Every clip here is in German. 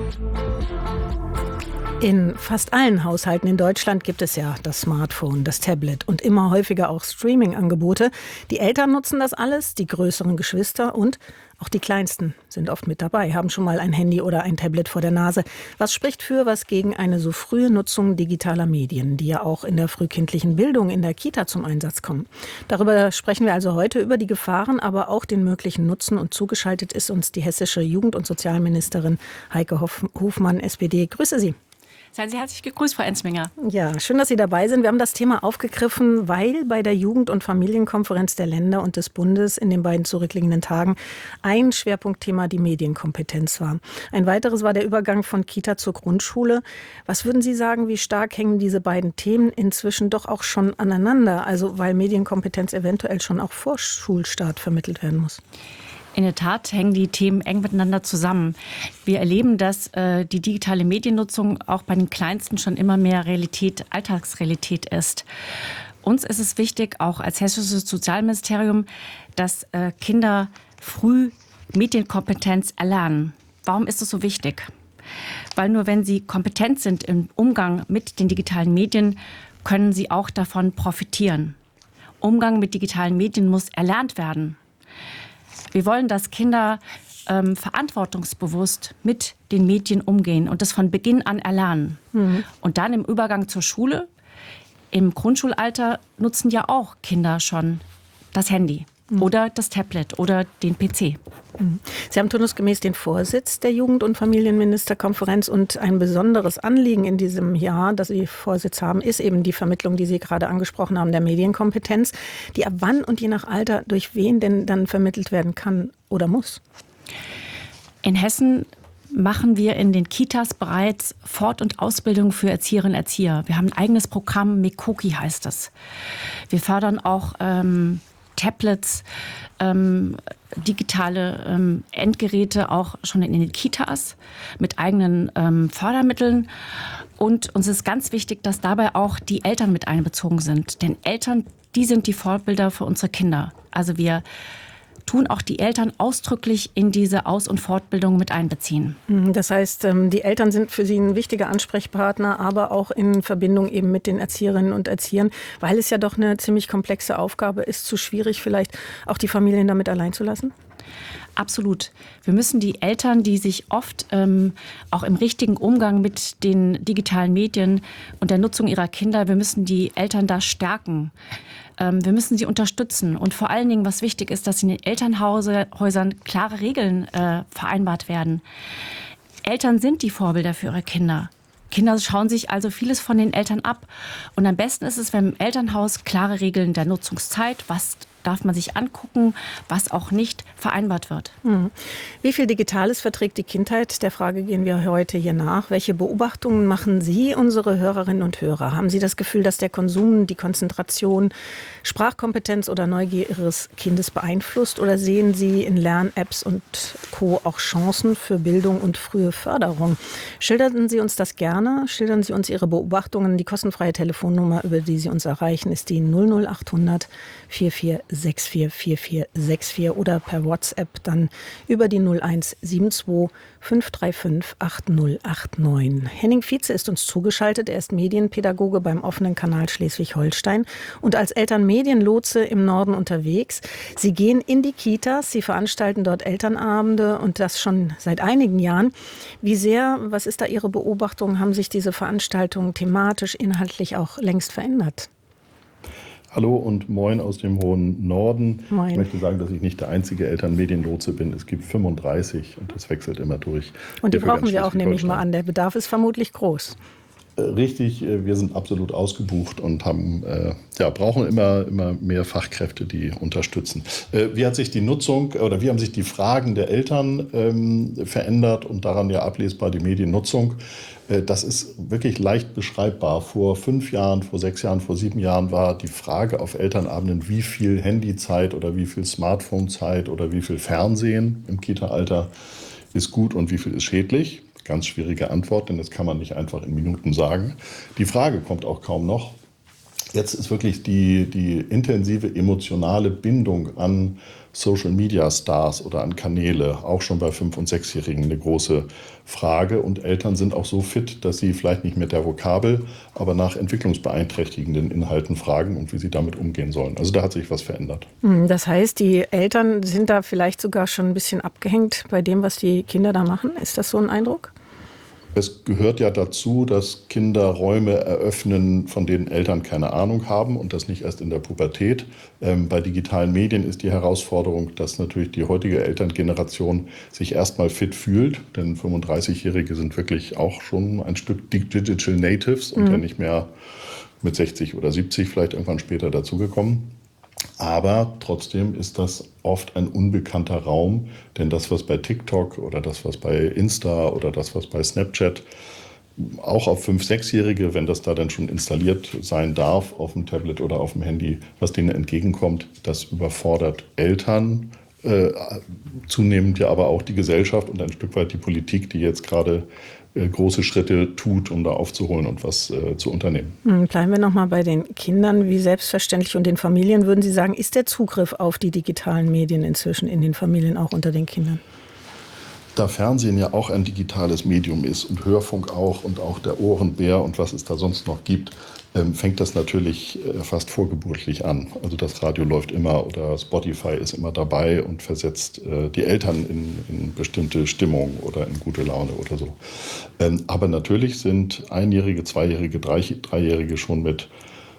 In fast allen Haushalten in Deutschland gibt es ja das Smartphone, das Tablet und immer häufiger auch Streaming-Angebote. Die Eltern nutzen das alles, die größeren Geschwister und auch die Kleinsten sind oft mit dabei, haben schon mal ein Handy oder ein Tablet vor der Nase. Was spricht für, was gegen eine so frühe Nutzung digitaler Medien, die ja auch in der frühkindlichen Bildung in der Kita zum Einsatz kommen? Darüber sprechen wir also heute, über die Gefahren, aber auch den möglichen Nutzen. Und zugeschaltet ist uns die hessische Jugend- und Sozialministerin Heike Hofmann, SPD. Grüße Sie. Seien Sie herzlich gegrüßt, Frau Enzminger. Ja, schön, dass Sie dabei sind. Wir haben das Thema aufgegriffen, weil bei der Jugend- und Familienkonferenz der Länder und des Bundes in den beiden zurückliegenden Tagen ein Schwerpunktthema die Medienkompetenz war. Ein weiteres war der Übergang von Kita zur Grundschule. Was würden Sie sagen, wie stark hängen diese beiden Themen inzwischen doch auch schon aneinander? Also weil Medienkompetenz eventuell schon auch vor Schulstart vermittelt werden muss. In der Tat hängen die Themen eng miteinander zusammen. Wir erleben, dass die digitale Mediennutzung auch bei den Kleinsten schon immer mehr Realität, Alltagsrealität ist. Uns ist es wichtig, auch als hessisches Sozialministerium, dass Kinder früh Medienkompetenz erlernen. Warum ist es so wichtig? Weil nur wenn sie kompetent sind im Umgang mit den digitalen Medien, können sie auch davon profitieren. Umgang mit digitalen Medien muss erlernt werden. Wir wollen, dass Kinder verantwortungsbewusst mit den Medien umgehen und das von Beginn an erlernen. Und dann im Übergang zur Schule, im Grundschulalter nutzen ja auch Kinder schon das Handy oder das Tablet oder den PC. Sie haben turnusgemäß den Vorsitz der Jugend- und Familienministerkonferenz und ein besonderes Anliegen in diesem Jahr, das Sie Vorsitz haben, ist eben die Vermittlung, die Sie gerade angesprochen haben, der Medienkompetenz, die ab wann und je nach Alter durch wen denn dann vermittelt werden kann oder muss. In Hessen machen wir in den Kitas bereits Fort- und Ausbildung für Erzieherinnen und Erzieher. Wir haben ein eigenes Programm, Mekoki heißt es. Wir fördern auch Tablets, digitale Endgeräte auch schon in den Kitas mit eigenen Fördermitteln. Und uns ist ganz wichtig, dass dabei auch die Eltern mit einbezogen sind. Denn Eltern, die sind die Vorbilder für unsere Kinder. Also wir tun auch die Eltern ausdrücklich in diese Aus- und Fortbildung mit einbeziehen. Das heißt, die Eltern sind für Sie ein wichtiger Ansprechpartner, aber auch in Verbindung eben mit den Erzieherinnen und Erziehern, weil es ja doch eine ziemlich komplexe Aufgabe ist, zu schwierig vielleicht auch die Familien damit allein zu lassen? Absolut. Wir müssen die Eltern, die sich oft auch im richtigen Umgang mit den digitalen Medien und der Nutzung ihrer Kinder, wir müssen die Eltern da stärken. Wir müssen sie unterstützen. Und vor allen Dingen, was wichtig ist, dass in den Elternhäusern klare Regeln vereinbart werden. Eltern sind die Vorbilder für ihre Kinder. Kinder schauen sich also vieles von den Eltern ab. Und am besten ist es, wenn im Elternhaus klare Regeln der Nutzungszeit, was darf man sich angucken, was auch nicht vereinbart wird. Wie viel Digitales verträgt die Kindheit? Der Frage gehen wir heute hier nach. Welche Beobachtungen machen Sie, unsere Hörerinnen und Hörer? Haben Sie das Gefühl, dass der Konsum die Konzentration, Sprachkompetenz oder Neugier Ihres Kindes beeinflusst? Oder sehen Sie in Lern-Apps und Co. auch Chancen für Bildung und frühe Förderung? Schildern Sie uns das gerne. Schildern Sie uns Ihre Beobachtungen. Die kostenfreie Telefonnummer, über die Sie uns erreichen, ist die 00800 4464 4464 oder per WhatsApp dann über die 0172 535 8089. Henning Vietze ist uns zugeschaltet. Er ist Medienpädagoge beim offenen Kanal Schleswig-Holstein und als Elternmedienlotse im Norden unterwegs. Sie gehen in die Kitas, Sie veranstalten dort Elternabende und das schon seit einigen Jahren. Wie sehr, was ist da Ihre Beobachtung, haben sich diese Veranstaltungen thematisch, inhaltlich auch längst verändert? Hallo und moin aus dem hohen Norden. Moin. Ich möchte sagen, dass ich nicht der einzige Elternmedienlotse bin. Es gibt 35 und das wechselt immer durch. Und die brauchen wir auch, nehme ich mal an. Der Bedarf ist vermutlich groß. Richtig, wir sind absolut ausgebucht und haben, brauchen immer mehr Fachkräfte, die unterstützen. Wie hat sich die Nutzung oder wie haben sich die Fragen der Eltern verändert und daran ja ablesbar die Mediennutzung? Das ist wirklich leicht beschreibbar. Vor 5 Jahren, vor 6 Jahren, vor 7 Jahren war die Frage auf Elternabenden, wie viel Handyzeit oder wie viel Smartphonezeit oder wie viel Fernsehen im Kita-Alter ist gut und wie viel ist schädlich. Ganz schwierige Antwort, denn das kann man nicht einfach in Minuten sagen. Die Frage kommt auch kaum noch. Jetzt ist wirklich die intensive emotionale Bindung an Social-Media-Stars oder an Kanäle, auch schon bei 5- und 6-Jährigen, eine große Frage. Und Eltern sind auch so fit, dass sie vielleicht nicht mit der Vokabel, aber nach entwicklungsbeeinträchtigenden Inhalten fragen und wie sie damit umgehen sollen. Also da hat sich was verändert. Das heißt, die Eltern sind da vielleicht sogar schon ein bisschen abgehängt bei dem, was die Kinder da machen. Ist das so ein Eindruck? Es gehört ja dazu, dass Kinder Räume eröffnen, von denen Eltern keine Ahnung haben und das nicht erst in der Pubertät. Bei digitalen Medien ist die Herausforderung, dass natürlich die heutige Elterngeneration sich erstmal fit fühlt, denn 35-Jährige sind wirklich auch schon ein Stück Digital Natives und ja nicht mehr mit 60 oder 70 vielleicht irgendwann später dazugekommen. Aber trotzdem ist das oft ein unbekannter Raum, denn das, was bei TikTok oder das, was bei Insta oder das, was bei Snapchat auch auf 5-, 6-Jährige, wenn das da dann schon installiert sein darf, auf dem Tablet oder auf dem Handy, was denen entgegenkommt, das überfordert Eltern, zunehmend ja aber auch die Gesellschaft und ein Stück weit die Politik, die jetzt gerade große Schritte tut, um da aufzuholen und was zu unternehmen. Bleiben wir noch mal bei den Kindern. Wie selbstverständlich und den Familien würden Sie sagen, ist der Zugriff auf die digitalen Medien inzwischen in den Familien auch unter den Kindern? Da Fernsehen ja auch ein digitales Medium ist und Hörfunk auch und auch der Ohrenbär und was es da sonst noch gibt, fängt das natürlich fast vorgeburtlich an. Also das Radio läuft immer oder Spotify ist immer dabei und versetzt die Eltern in bestimmte Stimmung oder in gute Laune oder so. Aber natürlich sind 1-Jährige, 2-Jährige, 3-Jährige schon mit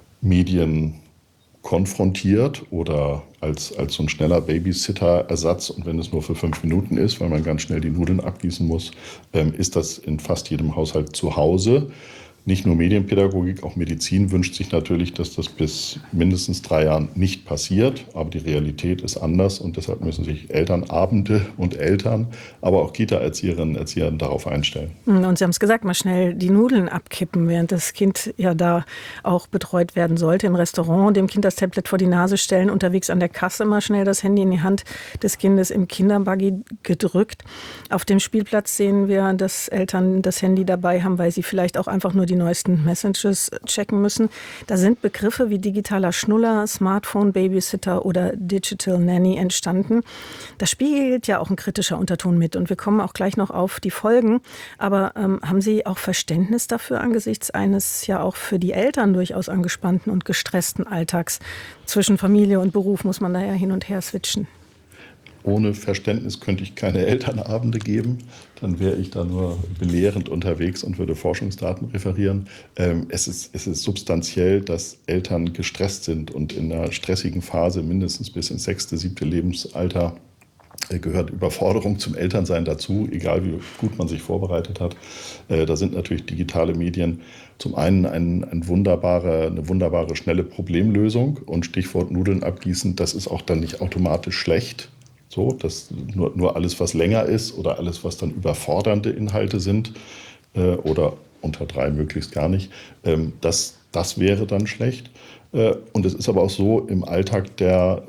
Medien konfrontiert oder als so ein schneller Babysitter-Ersatz. Und wenn es nur für 5 Minuten ist, weil man ganz schnell die Nudeln abgießen muss, ist das in fast jedem Haushalt zu Hause. Nicht nur Medienpädagogik, auch Medizin wünscht sich natürlich, dass das bis mindestens 3 Jahren nicht passiert. Aber die Realität ist anders und deshalb müssen sich Elternabende und Eltern, aber auch Kita-Erzieherinnen und Erzieher darauf einstellen. Und Sie haben es gesagt, mal schnell die Nudeln abkippen, während das Kind ja da auch betreut werden sollte. Im Restaurant dem Kind das Tablet vor die Nase stellen, unterwegs an der Kasse mal schnell das Handy in die Hand des Kindes im Kinderbuggy gedrückt. Auf dem Spielplatz sehen wir, dass Eltern das Handy dabei haben, weil sie vielleicht auch einfach nur die neuesten Messages checken müssen. Da sind Begriffe wie digitaler Schnuller, Smartphone, Babysitter oder Digital Nanny entstanden. Da spielt ja auch ein kritischer Unterton mit und wir kommen auch gleich noch auf die Folgen. Aber haben Sie auch Verständnis dafür angesichts eines ja auch für die Eltern durchaus angespannten und gestressten Alltags? Zwischen Familie und Beruf muss man da ja hin und her switchen. Ohne Verständnis könnte ich keine Elternabende geben. Dann wäre ich da nur belehrend unterwegs und würde Forschungsdaten referieren. Es ist substanziell, dass Eltern gestresst sind und in einer stressigen Phase mindestens bis ins 6., 7. Lebensalter gehört Überforderung zum Elternsein dazu, egal wie gut man sich vorbereitet hat. Da sind natürlich digitale Medien zum einen eine wunderbare, schnelle Problemlösung und Stichwort Nudeln abgießen, das ist auch dann nicht automatisch schlecht. So, dass nur alles, was länger ist oder alles, was dann überfordernde Inhalte sind oder unter 3 möglichst gar nicht, das wäre dann schlecht. Und es ist aber auch so im Alltag der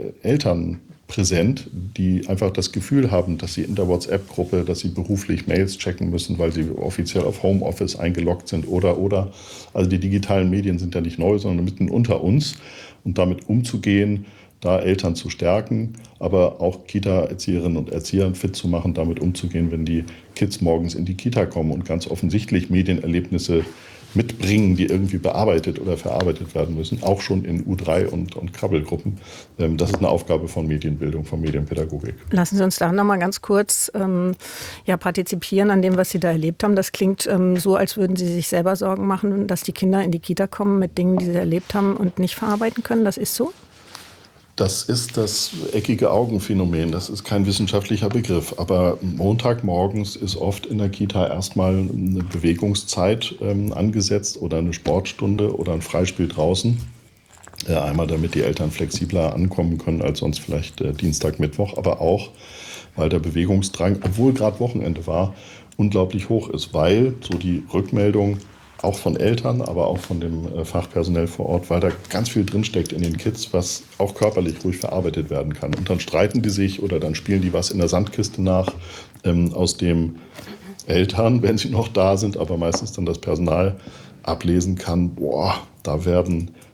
Eltern präsent, die einfach das Gefühl haben, dass sie in der WhatsApp-Gruppe, dass sie beruflich Mails checken müssen, weil sie offiziell auf Homeoffice eingeloggt sind oder. Also die digitalen Medien sind ja nicht neu, sondern mitten unter uns. Und damit umzugehen, da Eltern zu stärken, aber auch Kita-Erzieherinnen und Erzieher fit zu machen, damit umzugehen, wenn die Kids morgens in die Kita kommen und ganz offensichtlich Medienerlebnisse mitbringen, die irgendwie bearbeitet oder verarbeitet werden müssen, auch schon in U3 und Krabbelgruppen. Das ist eine Aufgabe von Medienbildung, von Medienpädagogik. Lassen Sie uns da noch mal ganz kurz partizipieren an dem, was Sie da erlebt haben. Das klingt so, als würden Sie sich selber Sorgen machen, dass die Kinder in die Kita kommen mit Dingen, die sie erlebt haben und nicht verarbeiten können. Das ist so? Das ist das eckige Augenphänomen. Das ist kein wissenschaftlicher Begriff. Aber Montagmorgens ist oft in der Kita erstmal eine Bewegungszeit angesetzt oder eine Sportstunde oder ein Freispiel draußen. Einmal, damit die Eltern flexibler ankommen können als sonst vielleicht Dienstag, Mittwoch. Aber auch, weil der Bewegungsdrang, obwohl gerade Wochenende war, unglaublich hoch ist. Weil, so die Rückmeldung, auch von Eltern, aber auch von dem Fachpersonal vor Ort, weil da ganz viel drinsteckt in den Kids, was auch körperlich ruhig verarbeitet werden kann. Und dann streiten die sich oder dann spielen die was in der Sandkiste nach, aus dem Eltern, wenn sie noch da sind, aber meistens dann das Personal ablesen kann, da werden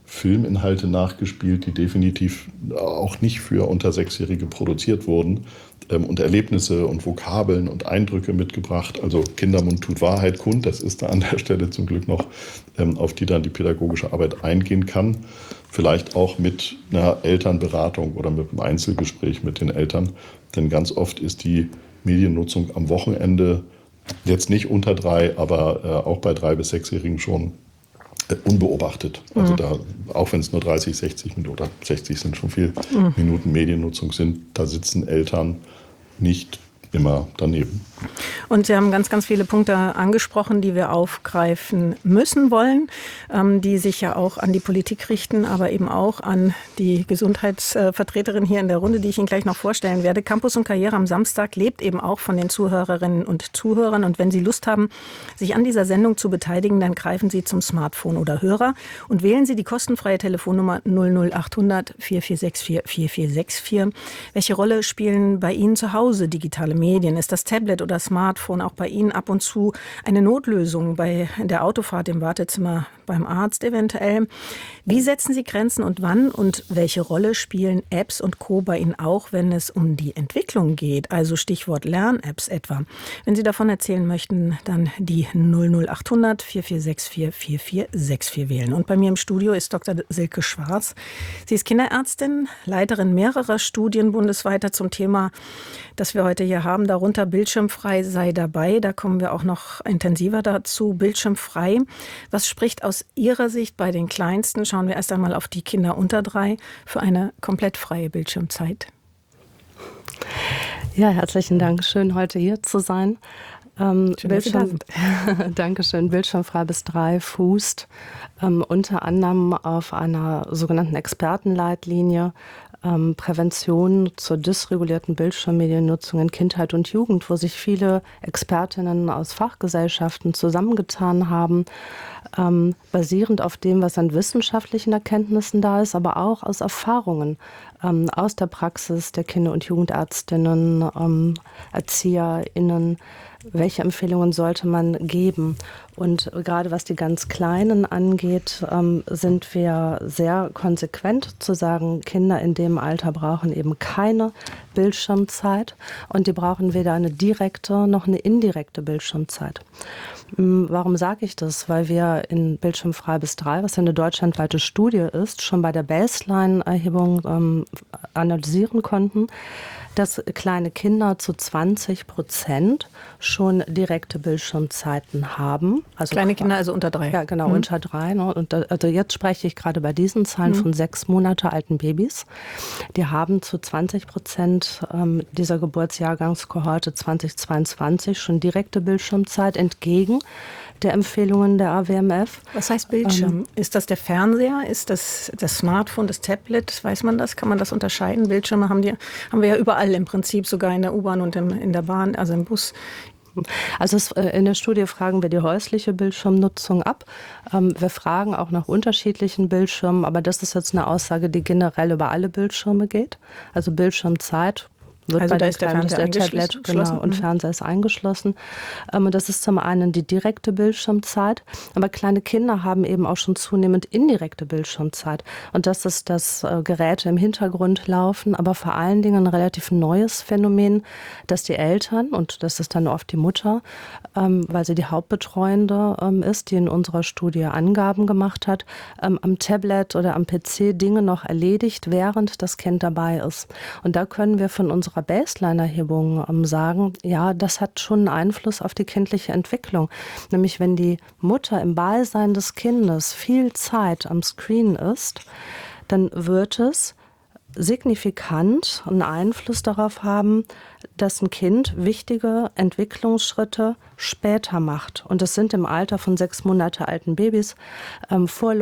Filminhalte nachgespielt, die definitiv auch nicht für unter 6-Jährige produziert wurden, und Erlebnisse und Vokabeln und Eindrücke mitgebracht. Also Kindermund tut Wahrheit kund, das ist da an der Stelle zum Glück noch, auf die dann die pädagogische Arbeit eingehen kann. Vielleicht auch mit einer Elternberatung oder mit einem Einzelgespräch mit den Eltern. Denn ganz oft ist die Mediennutzung am Wochenende jetzt nicht unter 3, aber auch bei 3- bis 6-Jährigen schon unbeobachtet. Also da, auch wenn es nur 30, 60 Minuten oder 60 sind schon viel Minuten Mediennutzung sind, da sitzen Eltern nicht immer daneben. Und Sie haben ganz, ganz viele Punkte angesprochen, die wir aufgreifen müssen wollen, die sich ja auch an die Politik richten, aber eben auch an die Gesundheitsvertreterin hier in der Runde, die ich Ihnen gleich noch vorstellen werde. Campus und Karriere am Samstag lebt eben auch von den Zuhörerinnen und Zuhörern. Und wenn Sie Lust haben, sich an dieser Sendung zu beteiligen, dann greifen Sie zum Smartphone oder Hörer und wählen Sie die kostenfreie Telefonnummer 00800 4464 4464. Welche Rolle spielen bei Ihnen zu Hause digitale Medien? Ist das Tablet oder Smartphone auch bei Ihnen ab und zu eine Notlösung bei der Autofahrt im Wartezimmer beim Arzt eventuell? Wie setzen Sie Grenzen und wann? Und welche Rolle spielen Apps und Co. bei Ihnen auch, wenn es um die Entwicklung geht? Also Stichwort Lern-Apps etwa. Wenn Sie davon erzählen möchten, dann die 00800 4464 4464 wählen. Und bei mir im Studio ist Dr. Silke Schwarz. Sie ist Kinderärztin, Leiterin mehrerer Studien bundesweiter zum Thema, das wir heute hier haben, darunter Bildschirmfrei sei dabei. Da kommen wir auch noch intensiver dazu. Bildschirmfrei. Was spricht aus Ihrer Sicht bei den Kleinsten? Schauen wir erst einmal auf die Kinder unter 3 für eine komplett freie Bildschirmzeit. Ja, herzlichen Dank. Schön, heute hier zu sein. Dankeschön. Bildschirmfrei bis 3 fußt unter anderem auf einer sogenannten Expertenleitlinie Prävention zur dysregulierten Bildschirmmediennutzung in Kindheit und Jugend, wo sich viele Expertinnen aus Fachgesellschaften zusammengetan haben, basierend auf dem, was an wissenschaftlichen Erkenntnissen da ist, aber auch aus Erfahrungen aus der Praxis der Kinder- und Jugendärztinnen, ErzieherInnen. Welche Empfehlungen sollte man geben? Und gerade was die ganz Kleinen angeht, sind wir sehr konsequent zu sagen, Kinder in dem Alter brauchen eben keine Bildschirmzeit und die brauchen weder eine direkte noch eine indirekte Bildschirmzeit. Warum sage ich das? Weil wir in Bildschirmfrei bis 3, was ja eine deutschlandweite Studie ist, schon bei der Baseline-Erhebung analysieren konnten, dass kleine Kinder zu 20% schon direkte Bildschirmzeiten haben. Also kleine Kinder, also unter 3. Ja, genau, unter 3. Ne? Und also jetzt spreche ich gerade bei diesen Zahlen von 6 Monate alten Babys. Die haben zu 20% dieser Geburtsjahrgangskohorte 2022 schon direkte Bildschirmzeit entgegen der Empfehlungen der AWMF. Was heißt Bildschirm? Ist das der Fernseher? Ist das das Smartphone, das Tablet? Weiß man das? Kann man das unterscheiden? Bildschirme haben wir ja überall im Prinzip, sogar in der U-Bahn und in der Bahn, also im Bus. Also in der Studie fragen wir die häusliche Bildschirmnutzung ab. Wir fragen auch nach unterschiedlichen Bildschirmen, aber das ist jetzt eine Aussage, die generell über alle Bildschirme geht. Also Bildschirmzeit wird also bei da ist der Fernseher Tablet, genau, und Fernseher ist eingeschlossen. Und das ist zum einen die direkte Bildschirmzeit, aber kleine Kinder haben eben auch schon zunehmend indirekte Bildschirmzeit. Und das ist, dass Geräte im Hintergrund laufen, aber vor allen Dingen ein relativ neues Phänomen, dass die Eltern, und das ist dann oft die Mutter, weil sie die Hauptbetreuende ist, die in unserer Studie Angaben gemacht hat, am Tablet oder am PC Dinge noch erledigt, während das Kind dabei ist. Und da können wir von unserer Baseline-Erhebung sagen, ja, das hat schon einen Einfluss auf die kindliche Entwicklung. Nämlich wenn die Mutter im Beisein des Kindes viel Zeit am Screen ist, dann wird es signifikant einen Einfluss darauf haben, dass ein Kind wichtige Entwicklungsschritte später macht. Und das sind im Alter von 6 Monate alten Babys